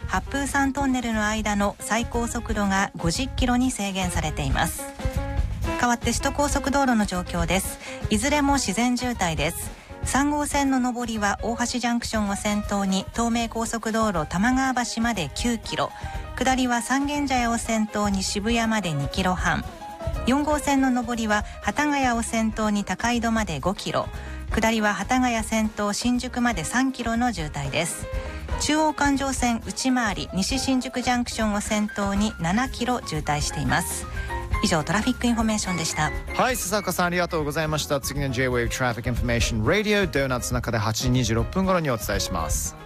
八風山トンネルの間の最高速度が50キロに制限されています。代わって首都高速道路の状況です。いずれも自然渋滞です。3号線の上りは大橋ジャンクションを先頭に東名高速道路玉川橋まで9キロ、下りは三軒茶屋を先頭に渋谷まで2キロ半、4号線の上りは幡ヶ谷を先頭に高井戸まで5キロ、下りは幡ヶ谷先頭新宿まで3キロの渋滞です。中央環状線内回り西新宿ジャンクションを先頭に7キロ渋滞しています。以上トラフィックインフォメーションでした。 はい、笹岡さんありがとうございました。次の J-Wave Traffic Information Radio ドーナツの中で8時26分頃にお伝えします。